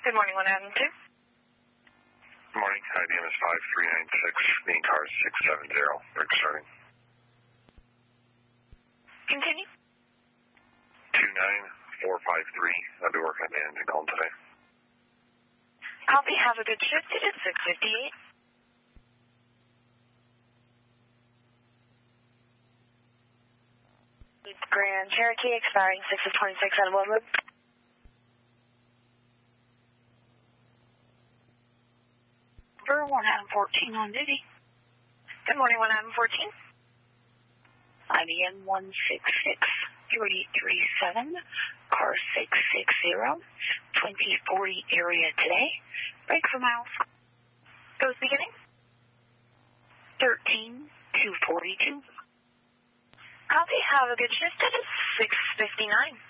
Good morning, 102. Morning, IBM is 5396, main car is 670, brakes starting. Continue. 29453, I'll be working at the engine column today. Copy, have a good shift, it is 6:58. Grand Cherokee expiring 6 of 26 on one loop. For 114 on duty. Good morning, 114. IBM 166-337, car 660, 2040 area today. Brake for miles. Goes beginning. 13-242. Copy, have a good shift, it is 6:59.